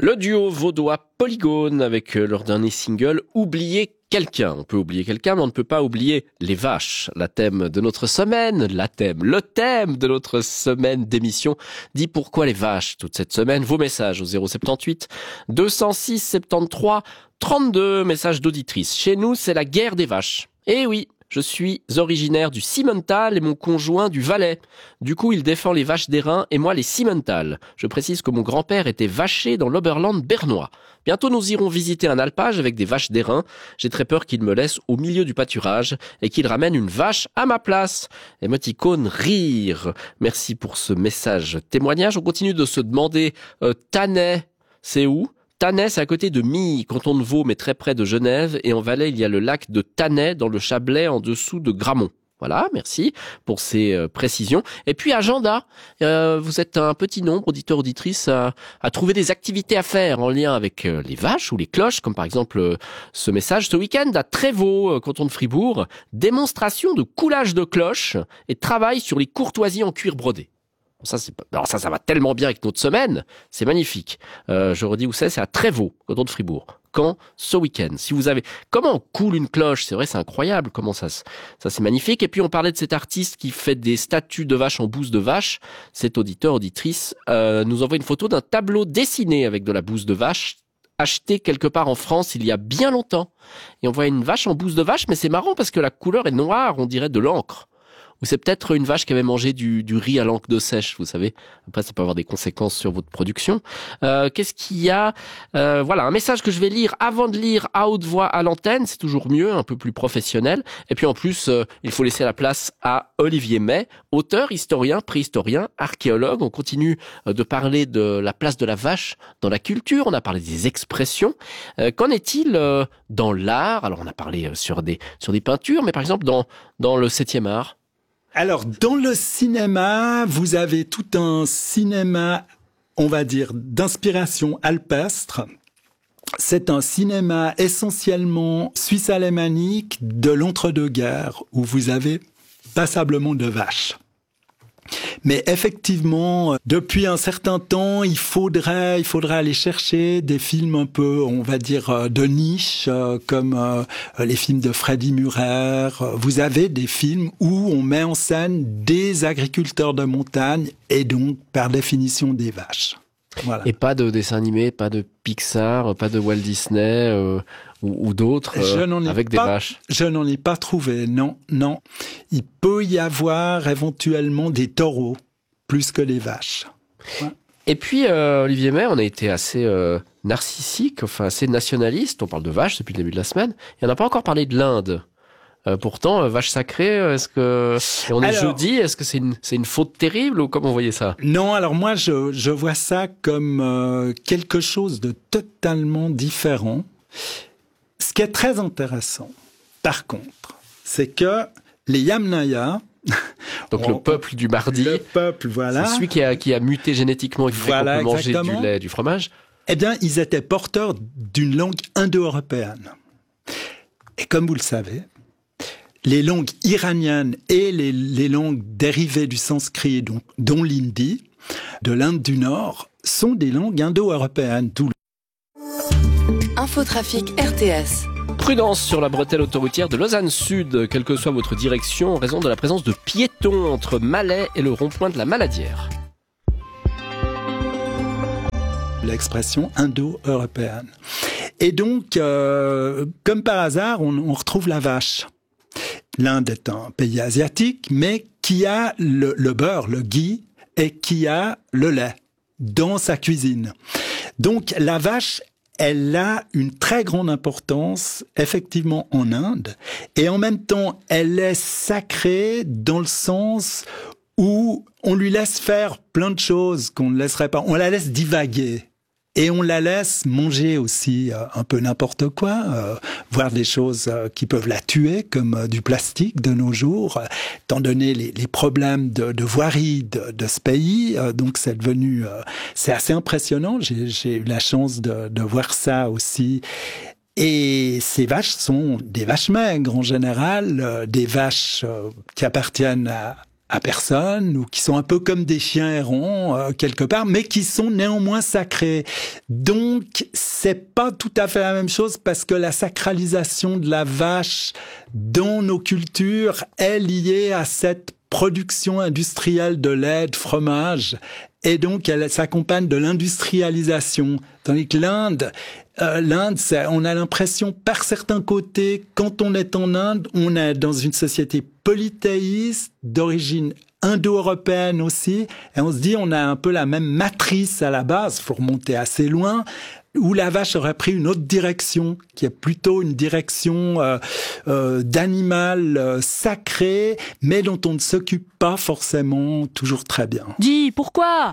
Le duo vaudois Polygone avec leur dernier single « Oublier quelqu'un ». On peut oublier quelqu'un, mais on ne peut pas oublier les vaches. Le thème de notre semaine d'émission dit pourquoi les vaches toute cette semaine. Vos messages au 078 206 73 32, messages d'auditrices. Chez nous, c'est la guerre des vaches. Eh oui, je suis originaire du Simmental et mon conjoint du Valais. Du coup, il défend les vaches d'airain et moi les Simmental. Je précise que mon grand-père était vacher dans l'Oberland bernois. Bientôt, nous irons visiter un alpage avec des vaches d'airain. J'ai très peur qu'il me laisse au milieu du pâturage et qu'il ramène une vache à ma place. Émoticône rire. Merci pour ce message témoignage. On continue de se demander, Tannay, c'est où ? Tannay, c'est à côté de Milly, canton de Vaud, mais très près de Genève. Et en Valais, il y a le lac de Tannay, dans le Chablais, en dessous de Gramont. Voilà, merci pour ces précisions. Et puis, agenda, vous êtes un petit nombre, auditeurs, auditrices, à trouver des activités à faire en lien avec les vaches ou les cloches, comme par exemple ce message ce week-end à Trévaux, canton de Fribourg. Démonstration de coulage de cloches et travail sur les courtoisies en cuir brodé. Alors ça va tellement bien avec notre semaine, c'est magnifique. Je redis où c'est à Trévaux, canton de Fribourg. Quand ce week-end, si vous avez, comment on coule une cloche, c'est vrai, c'est incroyable, comment ça c'est magnifique. Et puis on parlait de cet artiste qui fait des statues de vaches en bouse de vache. Cet auditeur, auditrice, nous envoie une photo d'un tableau dessiné avec de la bouse de vache, acheté quelque part en France il y a bien longtemps. Et on voit une vache en bouse de vache, mais c'est marrant parce que la couleur est noire, on dirait de l'encre. Ou c'est peut-être une vache qui avait mangé du riz à l'encre de sèche, vous savez. Après, ça peut avoir des conséquences sur votre production. Qu'est-ce qu'il y a Voilà, un message que je vais lire avant de lire à haute voix à l'antenne. C'est toujours mieux, un peu plus professionnel. Et puis en plus, il faut laisser la place à Olivier May, auteur, historien, préhistorien, archéologue. On continue de parler de la place de la vache dans la culture. On a parlé des expressions. Qu'en est-il dans l'art ? Alors, on a parlé sur des peintures, mais par exemple dans le 7e art. Alors, dans le cinéma, vous avez tout un cinéma, on va dire, d'inspiration alpestre. C'est un cinéma essentiellement suisse-alémanique de l'entre-deux-guerres, où vous avez passablement de vaches. Mais effectivement, depuis un certain temps, il faudrait aller chercher des films un peu, on va dire, de niche, comme les films de Freddy Murer. Vous avez des films où on met en scène des agriculteurs de montagne et donc, par définition, des vaches. Voilà. Et pas de dessin animé, pas de Pixar, pas de Walt Disney ou d'autres avec des vaches. Je n'en ai pas trouvé, non. Il peut y avoir éventuellement des taureaux plus que les vaches. Ouais. Et puis, Olivier May, on a été assez narcissique, enfin assez nationaliste. On parle de vaches depuis le début de la semaine. Et on n'a pas encore parlé de l'Inde. Pourtant, vache sacrée, est-ce que jeudi, est-ce que c'est une faute terrible ou comment vous voyez ça ? Non, alors moi je vois ça comme quelque chose de totalement différent. Ce qui est très intéressant, par contre, c'est que les Yamnaya, donc le peuple du mardi, voilà, c'est celui qui a muté génétiquement et qui fait qu'on peut manger du lait, du fromage. Eh bien, ils étaient porteurs d'une langue indo-européenne. Et comme vous le savez, les langues iraniennes et les langues dérivées du sanskrit, dont l'hindi, de l'Inde du Nord, sont des langues indo-européennes. Infotrafic RTS. Prudence sur la bretelle autoroutière de Lausanne Sud, quelle que soit votre direction, en raison de la présence de piétons entre Malais et le rond-point de la Maladière. L'expression indo-européenne. Et donc, comme par hasard, on retrouve la vache. L'Inde est un pays asiatique, mais qui a le beurre, le ghee, et qui a le lait dans sa cuisine. Donc, la vache, elle a une très grande importance, effectivement, en Inde. Et en même temps, elle est sacrée dans le sens où on lui laisse faire plein de choses qu'on ne laisserait pas. On la laisse divaguer. Et on la laisse manger aussi un peu n'importe quoi, voire des choses qui peuvent la tuer, comme du plastique de nos jours, étant donné les problèmes de voirie de ce pays. Donc c'est devenu, c'est assez impressionnant. J'ai eu la chance de voir ça aussi. Et ces vaches sont des vaches maigres en général, des vaches qui appartiennent à personne ou qui sont un peu comme des chiens errants quelque part, mais qui sont néanmoins sacrés. Donc, c'est pas tout à fait la même chose parce que la sacralisation de la vache dans nos cultures est liée à cette production industrielle de lait, de fromage, et donc elle s'accompagne de l'industrialisation. Tandis que l'Inde, on a l'impression par certains côtés, quand on est en Inde, on est dans une société polythéiste, d'origine indo-européenne aussi, et on se dit on a un peu la même matrice à la base, faut remonter assez loin, où la vache aurait pris une autre direction, qui est plutôt une direction d'animal sacré, mais dont on ne s'occupe pas forcément toujours très bien. Dis, pourquoi ?